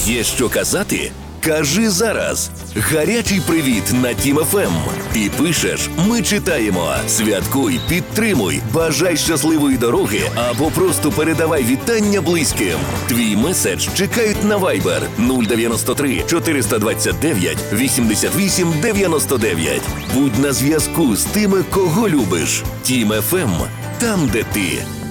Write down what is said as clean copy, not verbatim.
Є що казати? Кажи зараз. Гарячий привіт на Тім ФМ. Ти пишеш, ми читаємо. Святкуй, підтримуй, бажай щасливої дороги або просто передавай вітання близьким. Твій меседж чекають на Viber 093 429 88 99. Будь на зв'язку з тими, кого любиш. Тім ФМ. Там, де ти.